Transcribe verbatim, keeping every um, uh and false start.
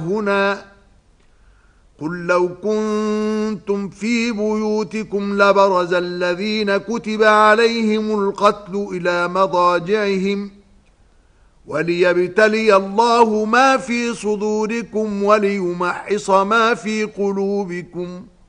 هنا قل لو كنتم في بيوتكم لبرز الذين كتب عليهم القتل إلى مضاجعهم وليبتلي الله ما في صدوركم وليمحص ما في قلوبكم